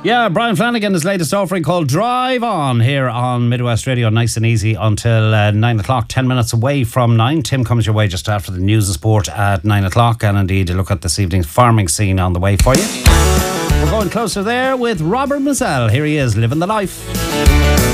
Yeah, Brian Flanagan, his latest offering called Drive On here on Midwest Radio, nice and easy until 9 o'clock, 10 minutes away from 9. Tim comes your way just after the news and sport at 9 o'clock, and indeed a look at this evening's farming scene on the way for you. We're going closer there with Robert Mazzell. Here he is, living the life.